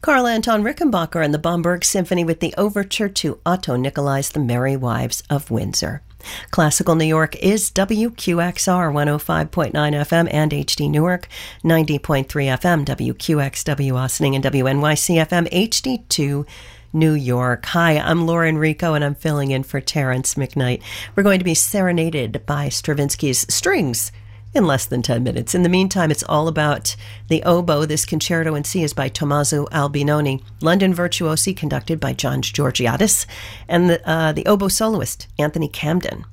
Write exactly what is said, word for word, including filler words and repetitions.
Carl Anton Rickenbacker and the Bomberg Symphony with the overture to Otto Nicolai's The Merry Wives of Windsor. Classical New York is W Q X R one oh five point nine F M and H D Newark, ninety point three F M, W Q X W Austining, and W N Y C F M H D two New York. Hi, I'm Laura Enrico, and I'm filling in for Terrence McKnight. We're going to be serenaded by Stravinsky's Strings in less than ten minutes. In the meantime, it's all about the oboe. This concerto in C is by Tommaso Albinoni, London Virtuosi conducted by John Georgiadis, and the, uh, the oboe soloist, Anthony Camden.